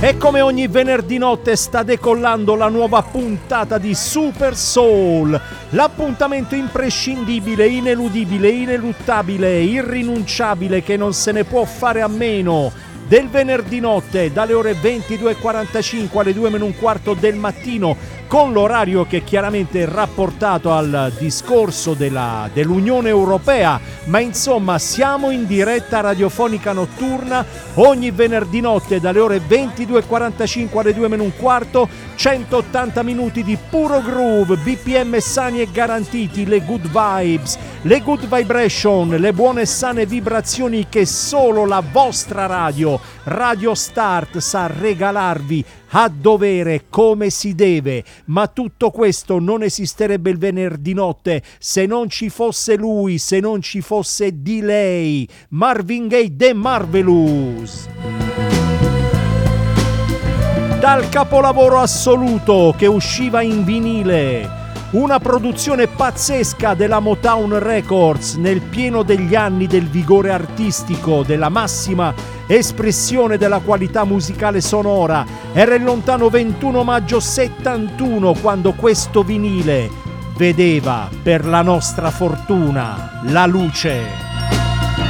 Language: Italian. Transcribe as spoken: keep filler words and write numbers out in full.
E come ogni venerdì notte sta decollando la nuova puntata di Super Soul, l'appuntamento imprescindibile, ineludibile, ineluttabile, irrinunciabile che non se ne può fare a meno del venerdì notte dalle ore ventidue e quarantacinque alle due meno un quarto del mattino, con l'orario che chiaramente è rapportato al discorso della, dell'Unione Europea, ma insomma siamo in diretta radiofonica notturna ogni venerdì notte dalle ore ventidue e quarantacinque alle due meno un quarto, centottanta minuti di puro groove, B P M sani e garantiti, le good vibes, le good vibration, le buone e sane vibrazioni che solo la vostra radio, Radio Start, sa regalarvi a dovere, come si deve. Ma tutto questo non esisterebbe il venerdì notte se non ci fosse lui, se non ci fosse di lei, Marvin Gaye The Marvelous. Dal capolavoro assoluto che usciva in vinile, una produzione pazzesca della Motown Records nel pieno degli anni del vigore artistico, della massima espressione della qualità musicale sonora. Era il lontano ventuno maggio settantuno quando questo vinile vedeva, per la nostra fortuna, la luce.